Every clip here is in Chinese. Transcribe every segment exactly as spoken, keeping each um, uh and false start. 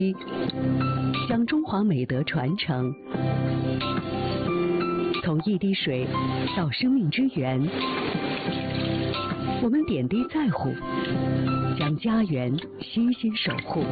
将中华美德传承，从一滴水到生命之源，我们点滴在乎，将家园悉心守护。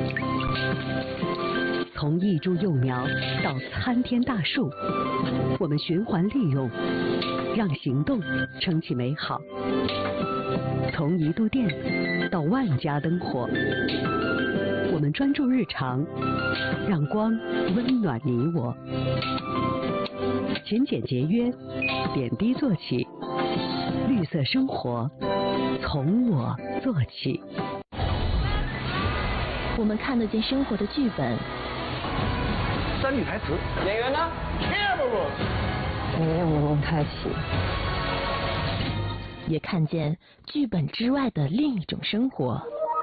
从一株幼苗到参天大树，我们循环利用，让行动撑起美好。从一度电到万家灯火，我们专注日常，让光温暖你我。勤俭节约，点滴做起，绿色生活从我做起。 我们看得见生活的剧本， 三句台词，演员呢 ？Camera， 你用不能开启。 也看见剧本之外的另一种生活。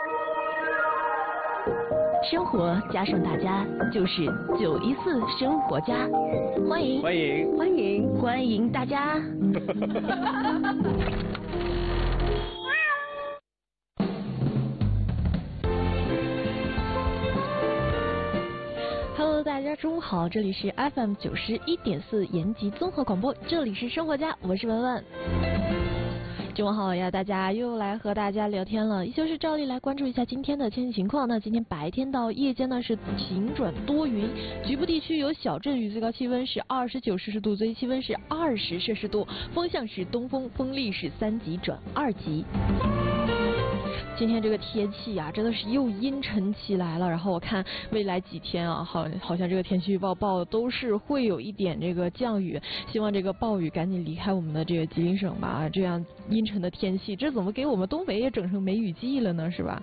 生活加上大家，就是九一四生活家。欢迎， 欢迎， 欢迎， 欢迎大家。Hello， 大家中午好，这里是 F M 九十一点四延吉综合广播，这里是生活家，我是文文。中午好呀，大家又来和大家聊天了，依旧是照例来关注一下今天的天气情况。那今天白天到夜间呢是晴转多云，局部地区有小阵雨，最高气温是二十九摄氏度，最低气温是二十摄氏度，风向是东风，风力是三级转二级。今天这个天气啊，真的是又阴沉起来了。然后我看未来几天啊，好好像这个天气预报报的都是会有一点这个降雨，希望这个暴雨赶紧离开我们的这个吉林省吧。这样阴沉的天气，这怎么给我们东北也整成梅雨季了呢？是吧？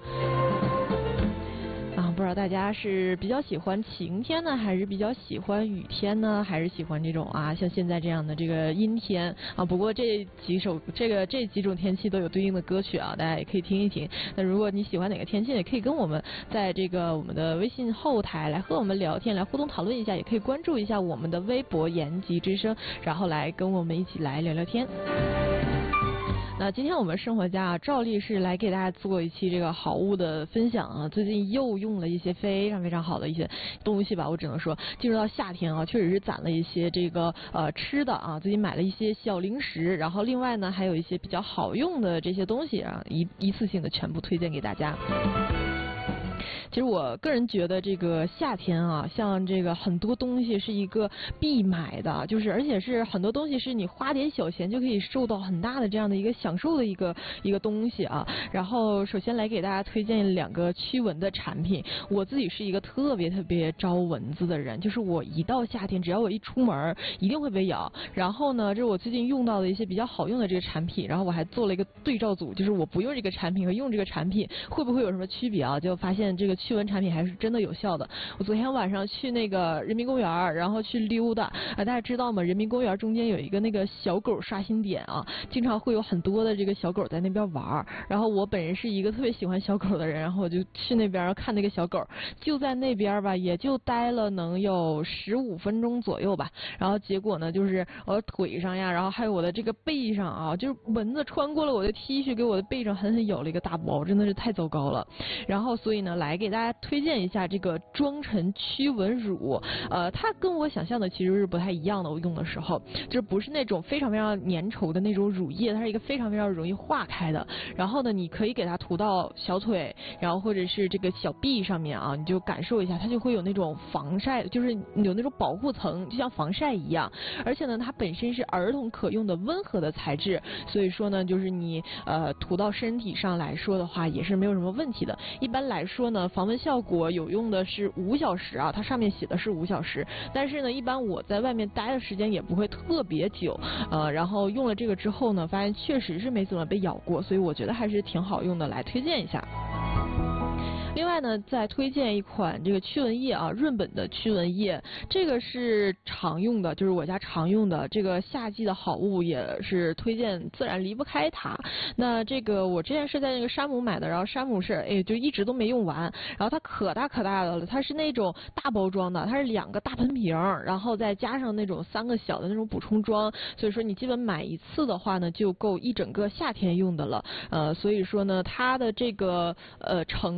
啊，不知道大家是比较喜欢晴天呢，还是比较喜欢雨天呢，还是喜欢这种啊像现在这样的这个阴天啊？不过这几首这个这几种天气都有对应的歌曲啊，大家也可以听一听。那如果你喜欢哪个天气，也可以跟我们在这个我们的微信后台来和我们聊天，来互动讨论一下，也可以关注一下我们的微博延吉之声，然后来跟我们一起来聊聊天。那今天我们生活家啊，照例是来给大家做一期这个好物的分享啊。最近又用了一些非常非常好的一些东西吧，我只能说，进入到夏天啊，确实是攒了一些这个呃吃的啊。最近买了一些小零食，然后另外呢还有一些比较好用的这些东西啊，一一次性的全部推荐给大家。其实我个人觉得这个夏天啊，像这个很多东西是一个必买的，就是而且是很多东西是你花点小钱就可以受到很大的这样的一个享受的一个一个东西啊。然后首先来给大家推荐两个驱蚊的产品。我自己是一个特别特别招蚊子的人，就是我一到夏天，只要我一出门一定会被咬。然后呢，这是我最近用到的一些比较好用的这个产品，然后我还做了一个对照组，就是我不用这个产品和用这个产品会不会有什么区别啊？就发现这个驱蚊产品还是真的有效的。我昨天晚上去那个人民公园，然后去溜达啊，大家知道吗？人民公园中间有一个那个小狗刷新点啊，经常会有很多的这个小狗在那边玩。然后我本人是一个特别喜欢小狗的人，然后我就去那边看那个小狗，就在那边吧，也就待了能有十五分钟左右吧。然后结果呢，就是我的腿上呀，然后还有我的这个背上啊，就是蚊子穿过了我的 T 恤，给我的背上狠狠咬了一个大包，真的是太糟糕了。然后所以呢，来给大家推荐一下这个妆尘驱蚊乳，呃，它跟我想象的其实是不太一样的。我用的时候，就是不是那种非常非常粘稠的那种乳液，它是一个非常非常容易化开的。然后呢，你可以给它涂到小腿，然后或者是这个小臂上面啊，你就感受一下，它就会有那种防晒，就是有那种保护层，就像防晒一样。而且呢，它本身是儿童可用的温和的材质，所以说呢，就是你呃涂到身体上来说的话，也是没有什么问题的。一般来说呢，防蚊效果有用的是五小时啊，它上面写的是五小时，但是呢，一般我在外面待的时间也不会特别久，呃，然后用了这个之后呢，发现确实是没怎么被咬过，所以我觉得还是挺好用的，来推荐一下。另外呢，再推荐一款这个驱蚊液啊，润本的驱蚊液，这个是常用的，就是我家常用的这个夏季的好物，也是推荐，自然离不开它。那这个我之前是在那个山姆买的，然后山姆是哎就一直都没用完，然后它可大可大的了，它是那种大包装的，它是两个大喷瓶，然后再加上那种三个小的那种补充装，所以说你基本买一次的话呢，就够一整个夏天用的了。呃，所以说呢，它的这个呃成分呢是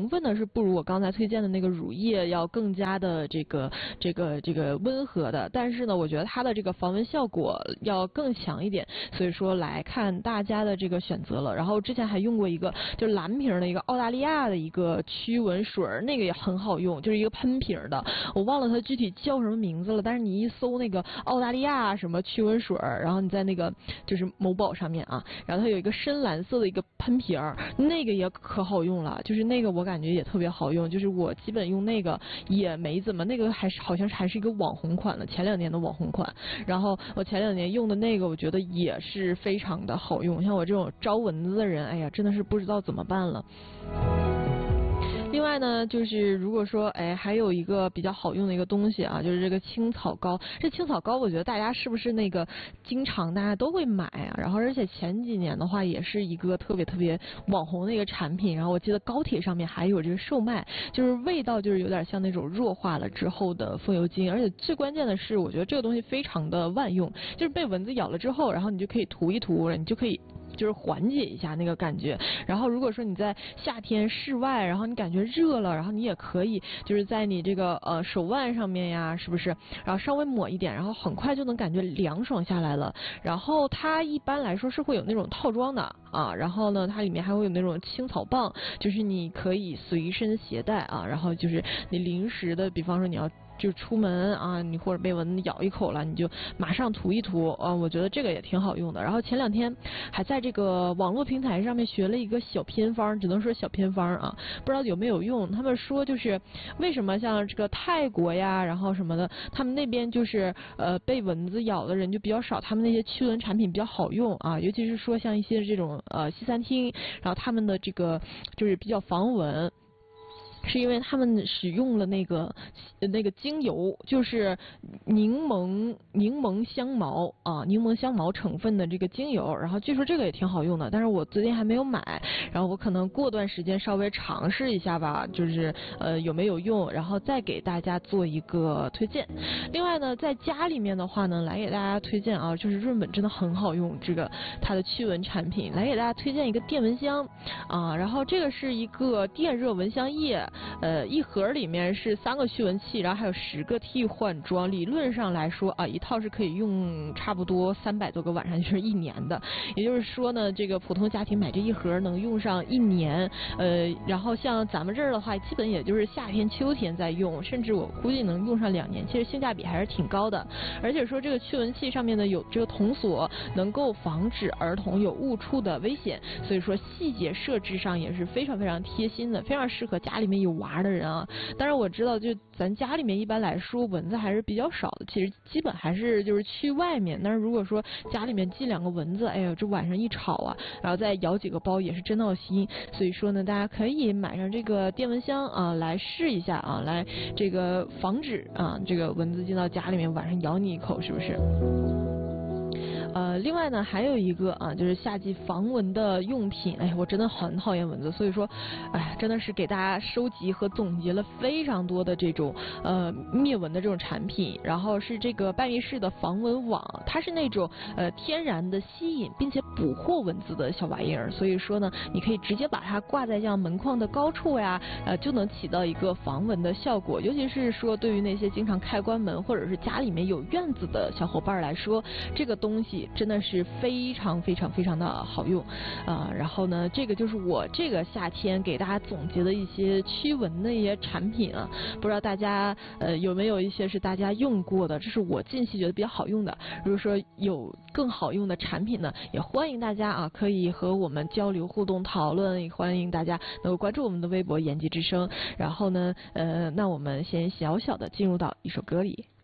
是不如我刚才推荐的那个乳液要更加的这个这个这个温和的，但是呢，我觉得它的这个防蚊效果要更强一点，所以说来看大家的这个选择了。然后之前还用过一个就是蓝瓶的一个澳大利亚的一个驱蚊水，那个也很好用，就是一个喷瓶的，我忘了它具体叫什么名字了，但是你一搜那个澳大利亚什么驱蚊水，然后你在那个就是某宝上面啊，然后它有一个深蓝色的一个喷瓶，那个也可好用了，就是那个我感觉也特别好用，就是我基本用那个也没怎么，那个还是好像是还是一个网红款了，前两年的网红款，然后我前两年用的那个我觉得也是非常的好用，像我这种招蚊子的人，哎呀，真的是不知道怎么办了。另外呢，就是如果说，哎，还有一个比较好用的一个东西啊，就是这个青草膏。这青草膏，我觉得大家是不是那个经常大家都会买啊？然后而且前几年的话，也是一个特别特别网红的一个产品。然后我记得高铁上面还有这个售卖，就是味道就是有点像那种弱化了之后的风油精。而且最关键的是，我觉得这个东西非常的万用，就是被蚊子咬了之后，然后你就可以涂一涂，你就可以。就是缓解一下那个感觉，然后如果说你在夏天室外，然后你感觉热了，然后你也可以就是在你这个呃手腕上面呀，是不是？然后稍微抹一点，然后很快就能感觉凉爽下来了。然后它一般来说是会有那种套装的啊，然后呢，它里面还会有那种青草棒，就是你可以随身携带啊，然后就是你临时的，比方说你要。就出门啊，你或者被蚊子咬一口了，你就马上涂一涂啊，我觉得这个也挺好用的。然后前两天还在这个网络平台上面学了一个小偏方，只能说小偏方啊，不知道有没有用。他们说就是为什么像这个泰国呀，然后什么的，他们那边就是呃被蚊子咬的人就比较少，他们那些驱蚊产品比较好用啊，尤其是说像一些这种呃西餐厅，然后他们的这个就是比较防蚊。是因为他们使用了那个那个精油，就是柠檬柠檬香茅啊，柠檬香茅成分的这个精油，然后据说这个也挺好用的，但是我最近还没有买，然后我可能过段时间稍微尝试一下吧，就是呃有没有用，然后再给大家做一个推荐。另外呢，在家里面的话呢，来给大家推荐啊，就是润本真的很好用，这个它的驱蚊产品，来给大家推荐一个电蚊香啊，然后这个是一个电热蚊香液。呃，一盒里面是三个驱蚊器，然后还有十个替换装。理论上来说啊，一套是可以用差不多三百多个晚上，就是一年的。也就是说呢，这个普通家庭买这一盒能用上一年。呃，然后像咱们这儿的话，基本也就是夏天、秋天在用，甚至我估计能用上两年。其实性价比还是挺高的。而且说这个驱蚊器上面呢有这个铜锁，能够防止儿童有误触的危险。所以说细节设置上也是非常非常贴心的，非常适合家里面有娃的人啊。当然我知道，就咱家里面一般来说蚊子还是比较少的，其实基本还是就是去外面。但是如果说家里面进两个蚊子，哎呦，这晚上一吵啊，然后再咬几个包也是真闹心。所以说呢，大家可以买上这个电蚊香啊，来试一下啊，来这个防止啊这个蚊子进到家里面晚上咬你一口，是不是？呃，另外呢，还有一个啊，就是夏季防蚊的用品。哎，我真的很讨厌蚊子，所以说，哎，真的是给大家收集和总结了非常多的这种呃灭蚊的这种产品。然后是这个拜密氏的防蚊网，它是那种呃天然的吸引并且捕获蚊子的小玩意儿。所以说呢，你可以直接把它挂在像门框的高处呀，呃，就能起到一个防蚊的效果。尤其是说对于那些经常开关门或者是家里面有院子的小伙伴来说，这个东西真的是非常非常非常的好用啊、呃！然后呢，这个就是我这个夏天给大家总结的一些驱蚊的一些产品啊，不知道大家呃有没有一些是大家用过的，这是我近期觉得比较好用的。如果说有更好用的产品呢，也欢迎大家啊可以和我们交流互动讨论，也欢迎大家能够关注我们的微博言姬之声。然后呢，呃，那我们先小小的进入到一首歌里。